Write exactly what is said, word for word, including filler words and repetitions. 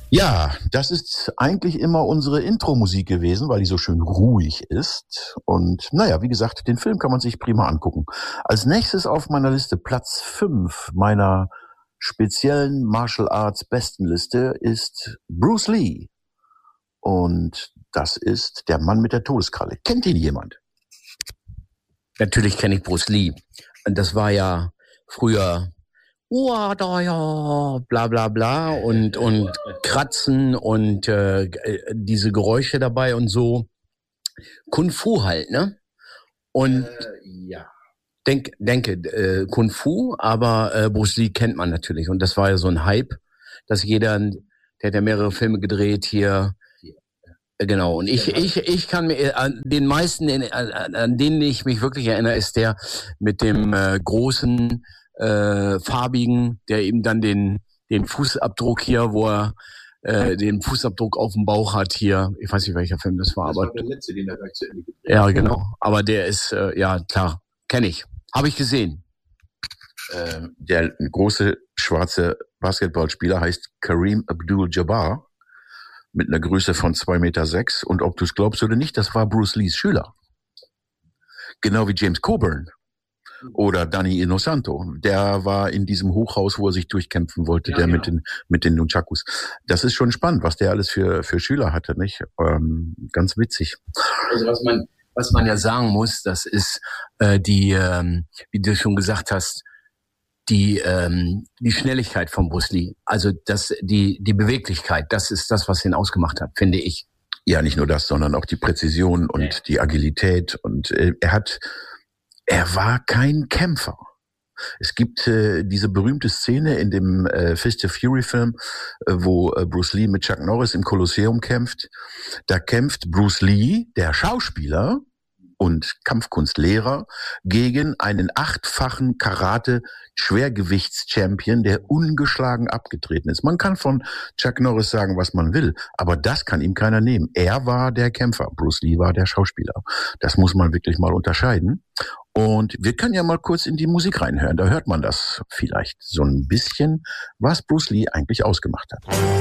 Ja, das ist eigentlich immer unsere Intro-Musik gewesen, weil die so schön ruhig ist. Und naja, wie gesagt, den Film kann man sich prima angucken. Als nächstes auf meiner Liste, Platz fünf meiner speziellen Martial Arts Bestenliste, ist Bruce Lee. Und das ist der Mann mit der Todeskralle. Kennt ihn jemand? Natürlich kenne ich Bruce Lee. Und das war ja früher Uah, da ja, bla bla bla und und Kratzen und äh, diese Geräusche dabei und so. Kung Fu halt, ne? Und äh, ja. Denk, denke, äh, Kung Fu, aber äh, Bruce Lee kennt man natürlich. Und das war ja so ein Hype, dass jeder, der hat ja mehrere Filme gedreht hier. Genau, und ich ich ich kann mir an den meisten, an, an denen ich mich wirklich erinnere, ist der mit dem äh, großen äh, farbigen, der eben dann den den Fußabdruck hier, wo er äh, den Fußabdruck auf dem Bauch hat hier. Ich weiß nicht, welcher Film das war, das aber war der letzte, den er gleich zu Ende gedreht hat. Ja, genau. Aber der ist äh, ja klar, kenne ich, habe ich gesehen. Ähm, der große schwarze Basketballspieler heißt Kareem Abdul-Jabbar. Mit einer Größe von zwei Meter sechs. Und ob du es glaubst oder nicht, das war Bruce Lees Schüler. Genau wie James Coburn oder Danny Inosanto. Der war in diesem Hochhaus, wo er sich durchkämpfen wollte, ja, der ja. mit den mit den Nunchakus. Das ist schon spannend, was der alles für für Schüler hatte, nicht? Ähm, ganz witzig. Also was man was man ja sagen muss, das ist äh, die, ähm, wie du schon gesagt hast, die ähm, die Schnelligkeit von Bruce Lee, also das die die Beweglichkeit, das ist das, was ihn ausgemacht hat, finde ich. Ja, nicht nur das, sondern auch die Präzision und ja. die Agilität und äh, er hat er war kein Kämpfer. Es gibt äh, diese berühmte Szene in dem äh, Fist of Fury Film, äh, wo äh, Bruce Lee mit Chuck Norris im Kolosseum kämpft. Da kämpft Bruce Lee, der Schauspieler und Kampfkunstlehrer, gegen einen achtfachen Karate-Schwergewichts-Champion, der ungeschlagen abgetreten ist. Man kann von Chuck Norris sagen, was man will, aber das kann ihm keiner nehmen. Er war der Kämpfer, Bruce Lee war der Schauspieler. Das muss man wirklich mal unterscheiden. Und wir können ja mal kurz in die Musik reinhören. Da hört man das vielleicht so ein bisschen, was Bruce Lee eigentlich ausgemacht hat.